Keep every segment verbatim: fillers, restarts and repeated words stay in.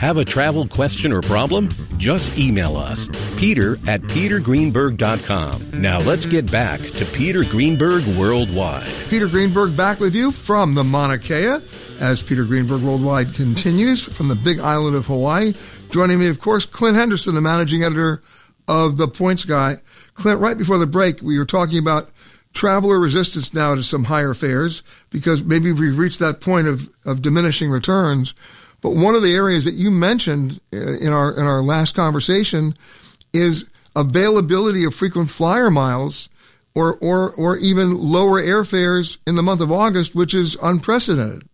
Have a travel question or problem? Just email us, Peter at peter greenberg dot com. Now let's get back to Peter Greenberg Worldwide. Peter Greenberg back with you from the Mauna Kea as Peter Greenberg Worldwide continues from the big island of Hawaii. Joining me, of course, Clint Henderson, the managing editor of The Points Guy. Clint, right before the break, we were talking about traveler resistance now to some higher fares because maybe we've reached that point of, of diminishing returns. But one of the areas that you mentioned in our in our last conversation is availability of frequent flyer miles or, or, or even lower airfares in the month of August, which is unprecedented.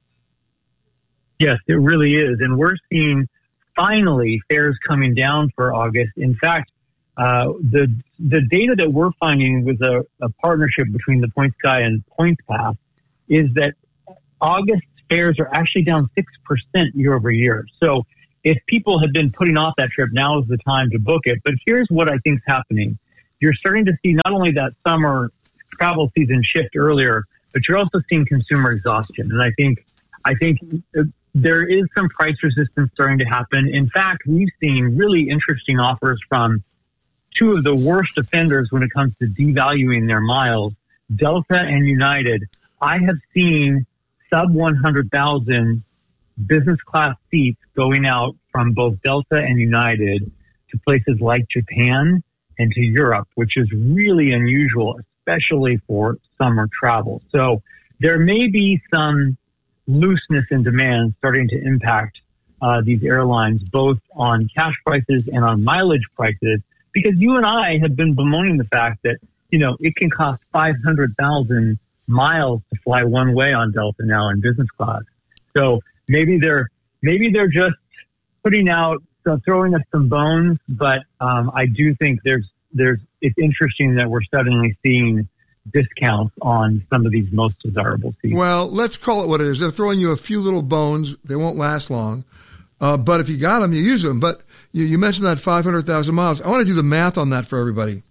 Yes, it really is. And we're seeing finally fares coming down for August. In fact, uh, the the data that we're finding with a, a partnership between the Points Guy and PointsPass is that August fares are actually down six percent year over year. So if people have been putting off that trip, now is the time to book it. But here's what I think is happening. You're starting to see not only that summer travel season shift earlier, but you're also seeing consumer exhaustion. And I think, I think there is some price resistance starting to happen. In fact, we've seen really interesting offers from two of the worst offenders when it comes to devaluing their miles, Delta and United. I have seen sub one hundred thousand business class seats going out from both Delta and United to places like Japan and to Europe, which is really unusual, especially for summer travel. So there may be some looseness in demand starting to impact uh, these airlines, both on cash prices and on mileage prices, because you and I have been bemoaning the fact that, you know, it can cost five hundred thousand miles to fly one way on Delta now in business class. So maybe they're maybe they're just putting out, so throwing us some bones. But um, I do think there's there's it's interesting that we're suddenly seeing discounts on some of these most desirable seats. Well, let's call it what it is. They're throwing you a few little bones. They won't last long. Uh, but if you got them, you use them. But you, you mentioned that five hundred thousand miles. I want to do the math on that for everybody.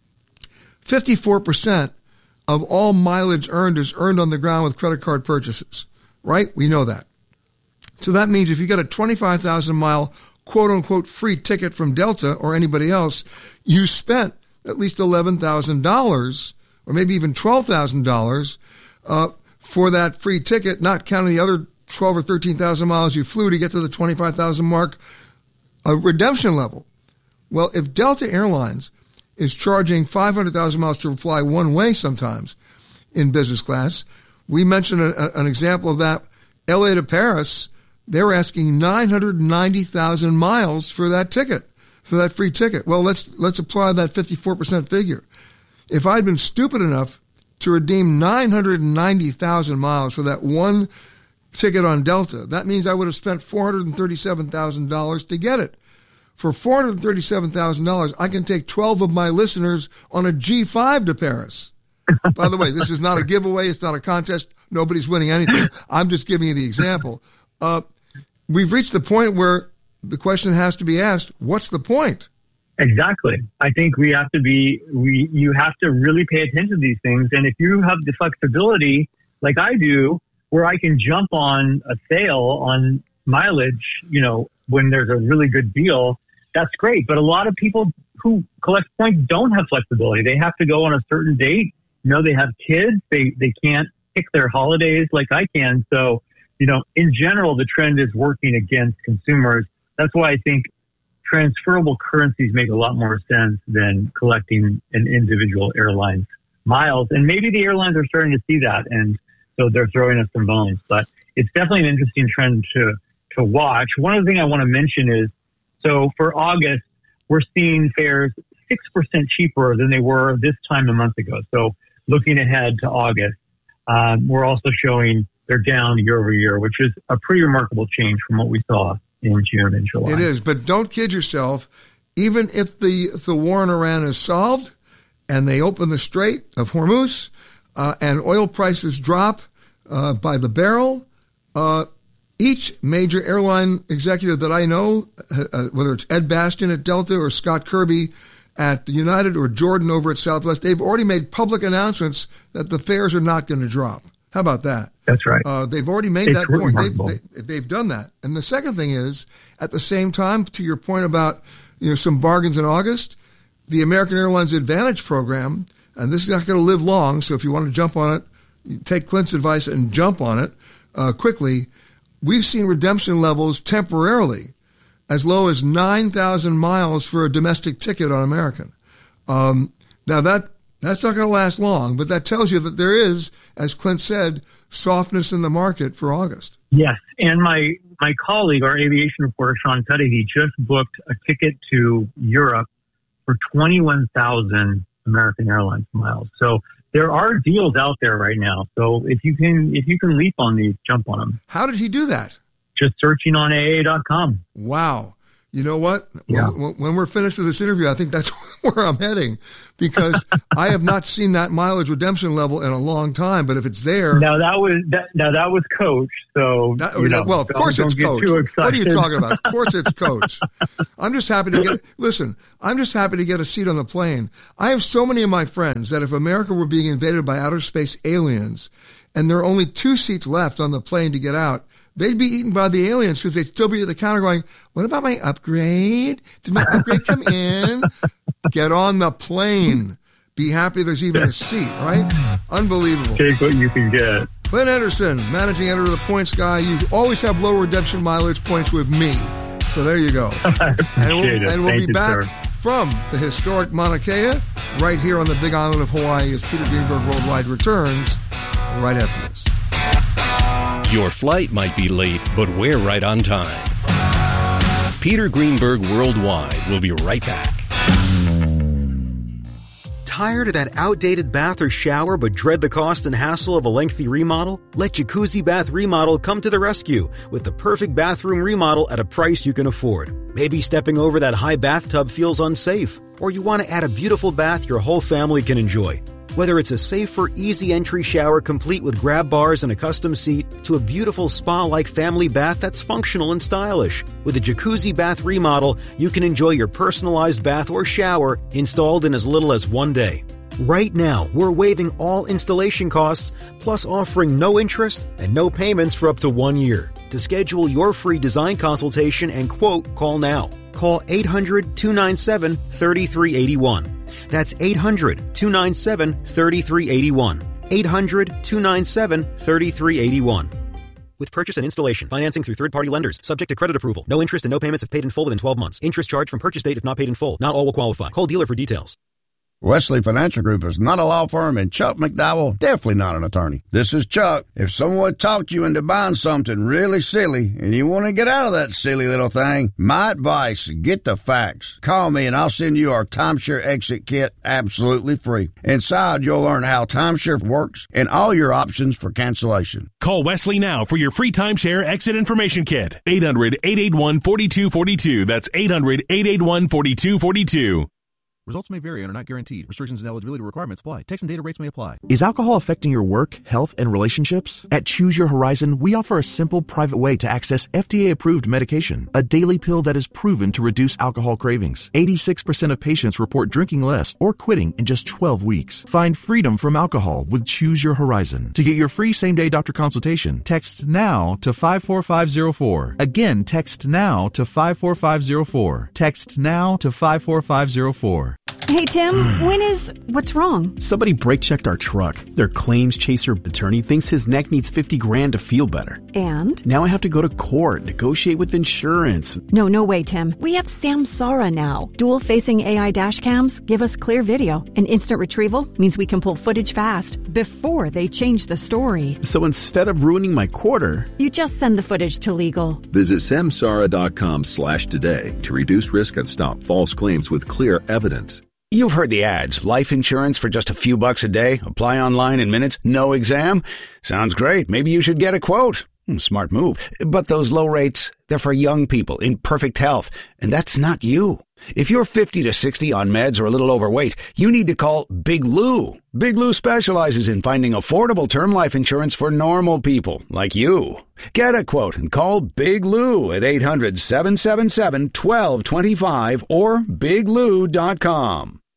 fifty-four percent of all mileage earned is earned on the ground with credit card purchases, right? We know that. So that means if you get a twenty-five thousand mile quote-unquote free ticket from Delta or anybody else, you spent at least eleven thousand dollars or maybe even twelve thousand dollars uh, for that free ticket, not counting the other twelve or thirteen thousand miles you flew to get to the twenty-five thousand mark uh, redemption level. Well, if Delta Airlines is charging five hundred thousand miles to fly one way sometimes in business class, we mentioned a, a, an example of that, L A to Paris, they were asking nine hundred ninety thousand miles for that ticket, for that free ticket. Well, let's let's apply that fifty-four percent figure. If I'd been stupid enough to redeem nine hundred ninety thousand miles for that one ticket on Delta, that means I would have spent four hundred thirty-seven thousand dollars to get it. For four hundred thirty-seven thousand dollars, I can take twelve of my listeners on a G five to Paris. By the way, this is not a giveaway. It's not a contest. Nobody's winning anything. I'm just giving you the example. Uh, we've reached the point where the question has to be asked, what's the point? Exactly. I think we have to be, we, you have to really pay attention to these things. And if you have the flexibility, like I do, where I can jump on a sale on mileage, you know, when there's a really good deal, that's great. But a lot of people who collect points don't have flexibility. They have to go on a certain date. You know, they have kids. They, they can't pick their holidays like I can. So, you know, in general, the trend is working against consumers. That's why I think transferable currencies make a lot more sense than collecting an individual airline's miles. And maybe the airlines are starting to see that, and so they're throwing us some bones. But it's definitely an interesting trend to to watch. One other thing I want to mention is, so for August, we're seeing fares six percent cheaper than they were this time a month ago. So looking ahead to August, um, we're also showing they're down year over year, which is a pretty remarkable change from what we saw in June and July. It is, but don't kid yourself. Even if the, if the war in Iran is solved and they open the Strait of Hormuz uh, and oil prices drop uh, by the barrel, uh, each major airline executive that I know, uh, whether it's Ed Bastian at Delta or Scott Kirby at United or Jordan over at Southwest, they've already made public announcements that the fares are not going to drop. How about that? That's right. Uh, they've already made It's that point. remarkable. They've, they, they've done that. And the second thing is, at the same time, to your point about you know some bargains in August, the American Airlines Advantage program, and this is not going to live long, so if you want to jump on it, you take Clint's advice and jump on it uh, quickly. We've seen redemption levels temporarily as low as nine thousand miles for a domestic ticket on American. Um, now, that that's not going to last long, but that tells you that there is, as Clint said, softness in the market for August. Yes, and my my colleague, our aviation reporter, Sean Cudahy, just booked a ticket to Europe for twenty-one thousand American Airlines miles. So there are deals out there right now. So if you can if you can leap on these, jump on them. How did he do that? Just searching on A A dot com. Wow. You know what? Yeah. When, when we're finished with this interview, I think that's where I'm heading, because I have not seen that mileage redemption level in a long time. But if it's there, Now that was that. Now that was Coach. So that, you know, well, of don't- course don't it's get Coach. too What are you excited. talking about? Of course it's Coach. I'm just happy to get. Listen, I'm just happy to get a seat on the plane. I have so many of my friends that if America were being invaded by outer space aliens, and there are only two seats left on the plane to get out, they'd be eaten by the aliens because they'd still be at the counter going, what about my upgrade? Did my upgrade come in? Get on the plane. Be happy there's even a seat, right? Unbelievable. Take what you can get. Clint Henderson, managing editor of The Points Guy. You always have low redemption mileage points with me. So there you go. I And we'll, appreciate it. and we'll Thank be you, back sir. from the historic Mauna Kea right here on the big island of Hawaii as Peter Greenberg Worldwide returns right after this. Your flight might be late, but we're right on time. Peter Greenberg Worldwide will be right back. Tired of that outdated bath or shower but dread the cost and hassle of a lengthy remodel? Let Jacuzzi Bath Remodel come to the rescue with the perfect bathroom remodel at a price you can afford. Maybe stepping over that high bathtub feels unsafe, or you want to add a beautiful bath your whole family can enjoy. Whether it's a safer, easy entry shower complete with grab bars and a custom seat, to a beautiful spa-like family bath that's functional and stylish. With a Jacuzzi Bath Remodel, you can enjoy your personalized bath or shower installed in as little as one day. Right now, we're waiving all installation costs, plus offering no interest and no payments for up to one year. To schedule your free design consultation and quote, call now. Call eight hundred, two nine seven, three three eight one. That's eight hundred, two nine seven, three three eight one. eight hundred, two nine seven, three three eight one. With purchase and installation, financing through third-party lenders, subject to credit approval. No interest and no payments if paid in full within twelve months. Interest charged from purchase date if not paid in full. Not all will qualify. Call dealer for details. Wesley Financial Group is not a law firm, and Chuck McDowell definitely not an attorney. This is Chuck. If someone talked you into buying something really silly and you want to get out of that silly little thing, my advice, get the facts. Call me and I'll send you our timeshare exit kit absolutely free. Inside, you'll learn how timeshare works and all your options for cancellation. Call Wesley now for your free timeshare exit information kit. eight hundred, eight eight one, four two four two. That's eight hundred, eight eight one, four two four two. Results may vary and are not guaranteed. Restrictions and eligibility requirements apply. Text and data rates may apply. Is alcohol affecting your work, health, and relationships? At Choose Your Horizon, we offer a simple, private way to access F D A-approved medication, a daily pill that is proven to reduce alcohol cravings. eighty-six percent of patients report drinking less or quitting in just twelve weeks. Find freedom from alcohol with Choose Your Horizon. To get your free same-day doctor consultation, text NOW to five four five zero four. Again, text NOW to five four five zero four. Text NOW to five four five zero four. Hey, Tim, when is... What's wrong? Somebody brake-checked our truck. Their claims chaser attorney thinks his neck needs fifty grand to feel better. And? Now I have to go to court, negotiate with insurance. No, no way, Tim. We have Samsara now. Dual-facing A I dash cams give us clear video, and instant retrieval means we can pull footage fast before they change the story. So instead of ruining my quarter... You just send the footage to legal. Visit samsara.com slash today to reduce risk and stop false claims with clear evidence. You've heard the ads. Life insurance for just a few bucks a day. Apply online in minutes. No exam. Sounds great. Maybe you should get a quote. Smart move. But those low rates, they're for young people in perfect health. And that's not you. If you're fifty to sixty on meds or a little overweight, you need to call Big Lou. Big Lou specializes in finding affordable term life insurance for normal people like you. Get a quote and call Big Lou at eight hundred, seven seven seven, one two two five or big lou dot com.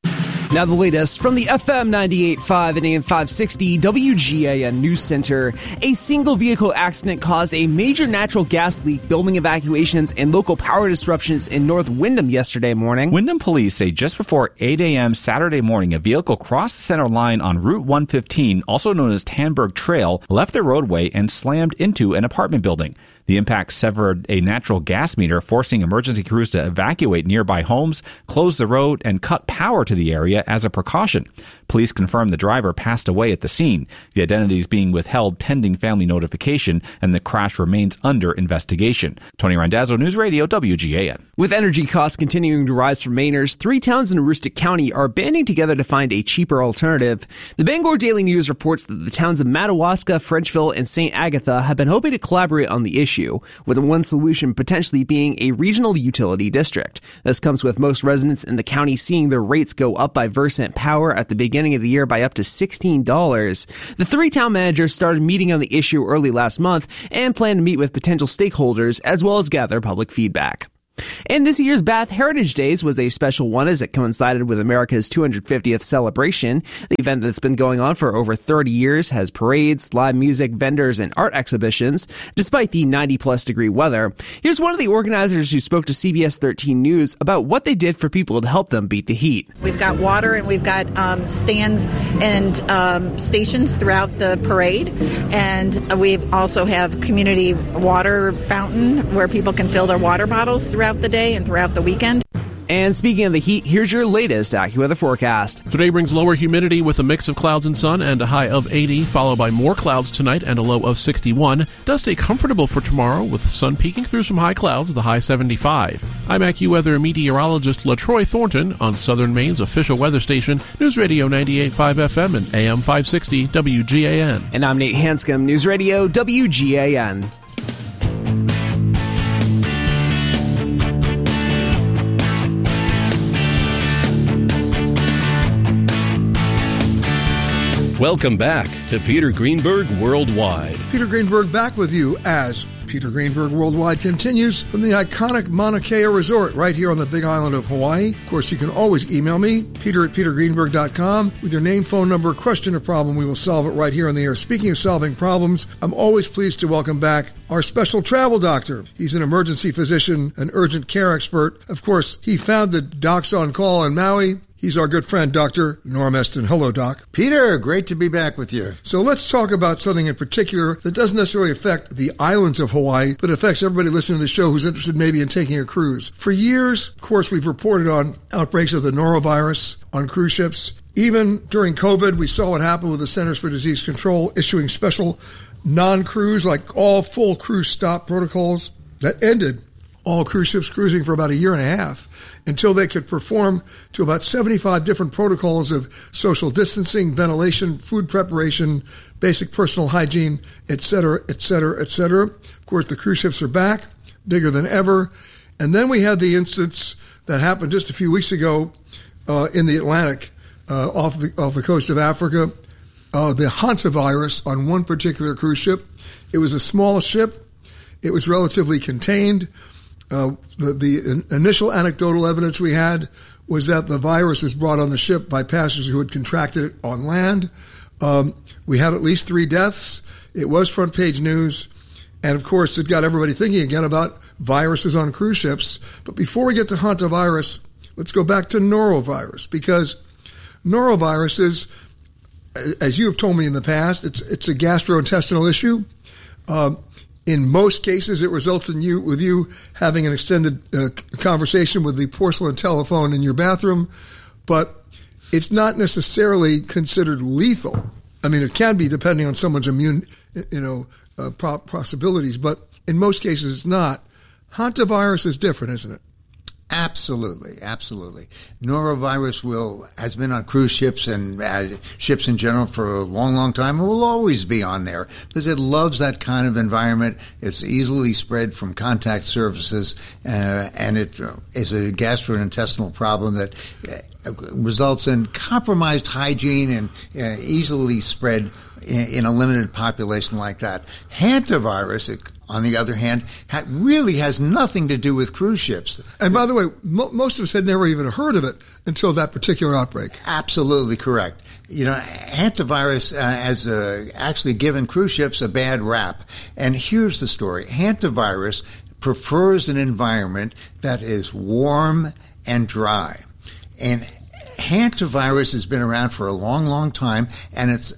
Now the latest from the F M ninety-eight point five and A M five sixty W G A N News Center. A single vehicle accident caused a major natural gas leak, building evacuations, and local power disruptions in North Windham yesterday morning. Windham police say just before eight a.m. Saturday morning, a vehicle crossed the center line on Route one fifteen, also known as Tanberg Trail, left the roadway and slammed into an apartment building. The impact severed a natural gas meter, forcing emergency crews to evacuate nearby homes, close the road, and cut power to the area as a precaution. Police confirmed the driver passed away at the scene. The identity is being withheld pending family notification, and the crash remains under investigation. Tony Randazzo, News Radio, W G A N. With energy costs continuing to rise for Mainers, three towns in Aroostook County are banding together to find a cheaper alternative. The Bangor Daily News reports that the towns of Madawaska, Frenchville, and Saint Agatha have been hoping to collaborate on the issue, with one solution potentially being a regional utility district. This comes with most residents in the county seeing their rates go up by Versant Power at the beginning of the year by up to sixteen dollars. The three town managers started meeting on the issue early last month and plan to meet with potential stakeholders as well as gather public feedback. And this year's Bath Heritage Days was a special one as it coincided with America's two hundred fiftieth celebration. The event that's been going on for over thirty years has parades, live music, vendors, and art exhibitions, despite the ninety plus degree weather. Here's one of the organizers who spoke to C B S thirteen News about what they did for people to help them beat the heat. We've got water and we've got um, stands and um, stations throughout the parade. And we also have community water fountain where people can fill their water bottles throughout the day and throughout the weekend. And speaking of the heat, here's your latest AccuWeather forecast. Today brings lower humidity with a mix of clouds and sun and a high of eighty, followed by more clouds tonight and a low of sixty-one. It does stay comfortable for tomorrow with sun peeking through some high clouds, the high seventy-five. I'm AccuWeather meteorologist LaTroy Thornton on Southern Maine's official weather station, News Radio ninety-eight point five F M and A M five sixty W G A N. And I'm Nate Hanscom, News Radio W G A N. Welcome back to Peter Greenberg Worldwide. Peter Greenberg back with you as Peter Greenberg Worldwide continues from the iconic Mauna Kea Resort right here on the Big Island of Hawaii. Of course, you can always email me, peter at peter greenberg dot com, with your name, phone number, question, or problem. We will solve it right here on the air. Speaking of solving problems, I'm always pleased to welcome back our special travel doctor. He's an emergency physician, an urgent care expert. Of course, he founded Docs on Call in Maui. He's our good friend, Doctor Norm Eston. Hello, Doc. Peter, great to be back with you. So let's talk about something in particular that doesn't necessarily affect the islands of Hawaii, but affects everybody listening to the show who's interested maybe in taking a cruise. For years, of course, we've reported on outbreaks of the norovirus on cruise ships. Even during COVID, we saw what happened with the Centers for Disease Control issuing special non-cruise, like all full cruise stop protocols that ended all cruise ships cruising for about a year and a half until they could perform to about seventy-five different protocols of social distancing, ventilation, food preparation, basic personal hygiene, et cetera, et cetera, et cetera. Of course, the cruise ships are back, bigger than ever. And then we had the instance that happened just a few weeks ago uh, in the Atlantic uh, off the off the coast of Africa, uh, the hantavirus on one particular cruise ship. It was a small ship. It was relatively contained. Uh, the, the initial anecdotal evidence we had was that the virus is brought on the ship by passengers who had contracted it on land. Um, we had at least three deaths. It was front page news. And, of course, it got everybody thinking again about viruses on cruise ships. But before we get to hantavirus, let's go back to norovirus, because norovirus is, as you have told me in the past, it's, it's a gastrointestinal issue. Um, In most cases, it results in you with you having an extended uh, conversation with the porcelain telephone in your bathroom, but it's not necessarily considered lethal. I mean, it can be depending on someone's immune, you know, uh, possibilities, but in most cases, it's not. Hantavirus is different, isn't it? Absolutely, absolutely. Norovirus will has been on cruise ships and uh, ships in general for a long, long time, and will always be on there because it loves that kind of environment. It's easily spread from contact surfaces, uh, and it uh, is a gastrointestinal problem that uh, results in compromised hygiene and uh, easily spread in, in a limited population like that. Hantavirus, it on the other hand, ha- really has nothing to do with cruise ships. And by the way, mo- most of us had never even heard of it until that particular outbreak. Absolutely correct. You know, hantavirus uh, has uh, actually given cruise ships a bad rap. And here's the story. Hantavirus prefers an environment that is warm and dry. And hantavirus has been around for a long, long time, and it's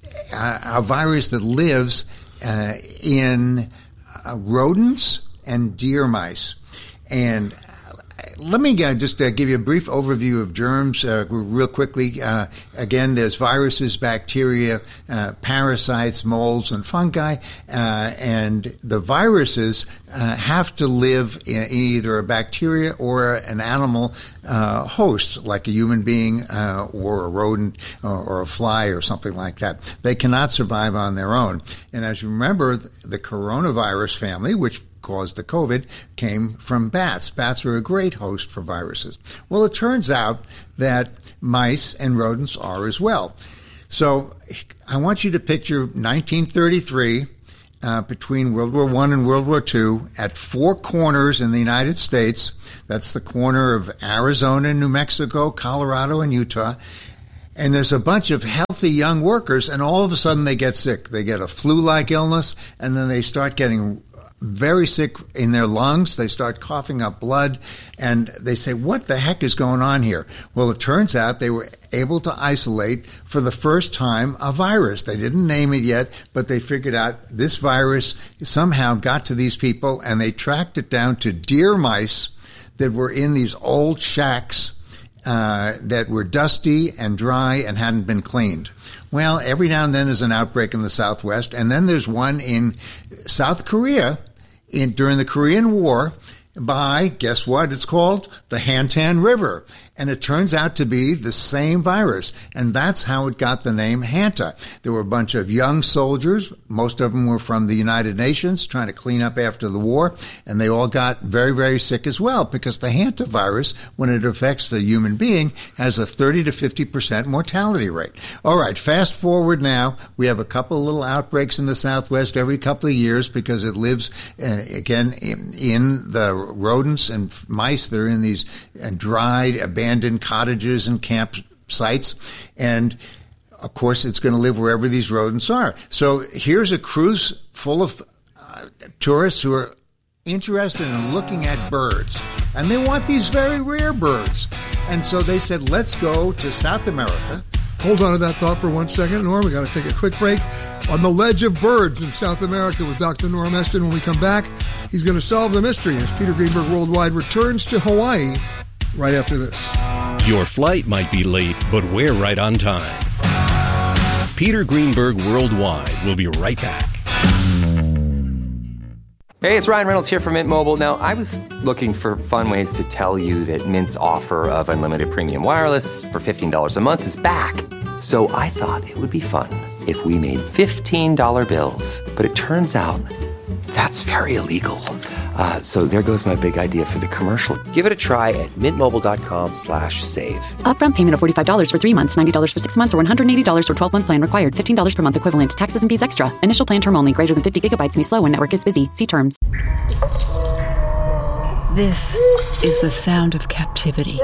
a, a virus that lives uh, in uh, rodents and deer mice. And let me uh, just uh, give you a brief overview of germs uh, real quickly. Uh, again, there's viruses, bacteria, uh, parasites, molds, and fungi. Uh, and the viruses uh, have to live in either a bacteria or an animal uh, host, like a human being uh, or a rodent or, or a fly or something like that. They cannot survive on their own. And as you remember, the coronavirus family, which caused the COVID, came from bats. Bats are a great host for viruses. Well, it turns out that mice and rodents are as well. So I want you to picture nineteen thirty-three, uh, between World War One and World War Two, at four corners in the United States. That's the corner of Arizona, New Mexico, Colorado, and Utah. And there's a bunch of healthy young workers, and all of a sudden they get sick. They get a flu-like illness, and then they start getting very sick in their lungs. They start coughing up blood, and they say, what the heck is going on here? Well, it turns out they were able to isolate for the first time a virus. They didn't name it yet, but they figured out this virus somehow got to these people, and they tracked it down to deer mice that were in these old shacks uh, that were dusty and dry and hadn't been cleaned. Well, every now and then there's an outbreak in the Southwest, and then there's one in South Korea in, during the Korean War by, guess what it's called? The Hantan River. And it turns out to be the same virus. And that's how it got the name Hanta. There were a bunch of young soldiers. Most of them were from the United Nations trying to clean up after the war. And they all got very, very sick as well, because the Hanta virus, when it affects the human being, has a thirty to fifty percent mortality rate. All right, fast forward now. We have a couple of little outbreaks in the Southwest every couple of years because it lives, uh, again, in, in the rodents and mice that are in these uh, dried, abandoned abandoned cottages and campsites. And, of course, it's going to live wherever these rodents are. So here's a cruise full of uh, tourists who are interested in looking at birds. And they want these very rare birds. And so they said, let's go to South America. Hold on to that thought for one second, Norm. We got to take a quick break. On the Ledge of Birds in South America with Doctor Norm Eston. When we come back, he's going to solve the mystery as Peter Greenberg Worldwide returns to Hawaii right after this. Your flight might be late, but we're right on time. Peter Greenberg Worldwide will be right back. Hey, it's Ryan Reynolds here from Mint Mobile. Now, I was looking for fun ways to tell you that Mint's offer of unlimited premium wireless for fifteen dollars a month is back. So I thought it would be fun if we made fifteen dollar bills. But it turns out that's very illegal. Uh, so there goes my big idea for the commercial. Give it a try at mintmobile.com slash save. Upfront payment of forty-five dollars for three months, ninety dollars for six months, or one hundred eighty dollars for twelve-month plan required. fifteen dollars per month equivalent. Taxes and fees extra. Initial plan term only. Greater than fifty gigabytes may slow when network is busy. See terms. This is the sound of captivity.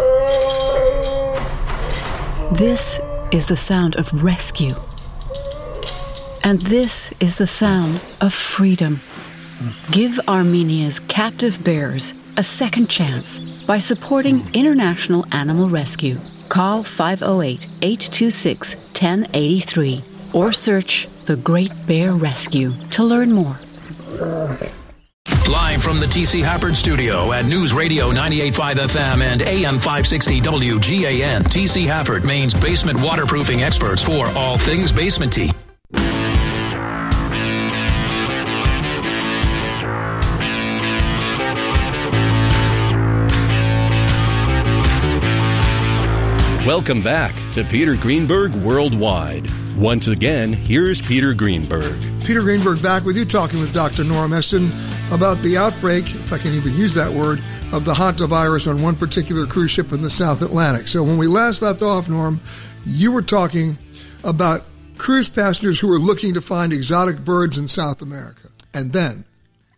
This is the sound of rescue. And this is the sound of freedom. Give Armenia's captive bears a second chance by supporting International Animal Rescue. Call five oh eight, eight two six, one oh eight three or search The Great Bear Rescue to learn more. Live from the T C Hafford Studio at News Radio ninety-eight point five F M and A M five sixty W G A N. T C Hafford, Maine's basement waterproofing experts for all things basement-y. Welcome back to Peter Greenberg Worldwide. Once again, here's Peter Greenberg. Peter Greenberg back with you, talking with Doctor Norm Eston about the outbreak, if I can even use that word, of the hantavirus on one particular cruise ship in the South Atlantic. So when we last left off, Norm, you were talking about cruise passengers who were looking to find exotic birds in South America. And then?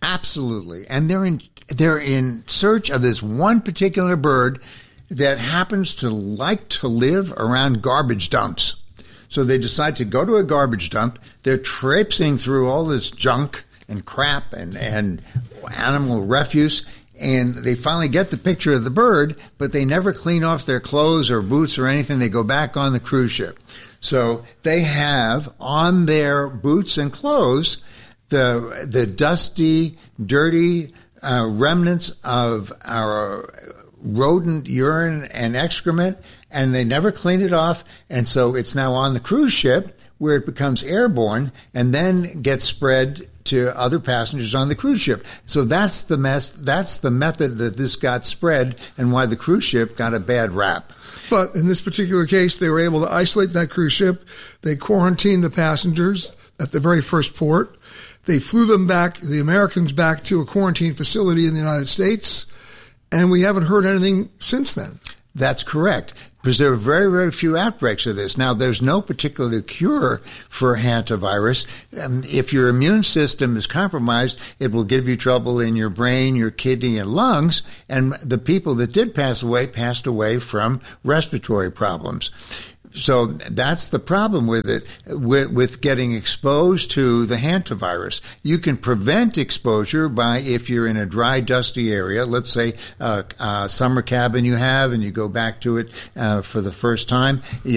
Absolutely. And they're in they're in search of this one particular bird that happens to like to live around garbage dumps. So they decide to go to a garbage dump. They're traipsing through all this junk and crap and, and animal refuse, and they finally get the picture of the bird, but they never clean off their clothes or boots or anything. They go back on the cruise ship. So they have on their boots and clothes the the dusty, dirty uh, remnants of our rodent urine and excrement, and they never clean it off. And so it's now on the cruise ship where it becomes airborne and then gets spread to other passengers on the cruise ship. So that's the mess. That's the method that this got spread and why the cruise ship got a bad rap. But in this particular case, they were able to isolate that cruise ship. They quarantined the passengers at the very first port. They flew them back, the Americans back to a quarantine facility in the United States, and we haven't heard anything since then. That's correct, because there are very, very few outbreaks of this. Now, there's no particular cure for hantavirus. Um, if your immune system is compromised, it will give you trouble in your brain, your kidney, and lungs. And the people that did pass away passed away from respiratory problems. So that's the problem with it, with, with getting exposed to the hantavirus. You can prevent exposure by, if you're in a dry, dusty area, let's say a, a summer cabin you have and you go back to it uh, for the first time, you